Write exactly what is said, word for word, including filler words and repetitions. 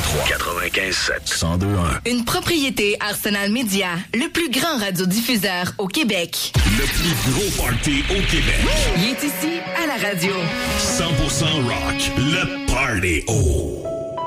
trois, quatre-vingt-quinze sept, cent deux un. Une propriété Arsenal Media, le plus grand radiodiffuseur au Québec. Le plus gros party au Québec. Il est ici à la radio. cent pour cent rock, le Party O.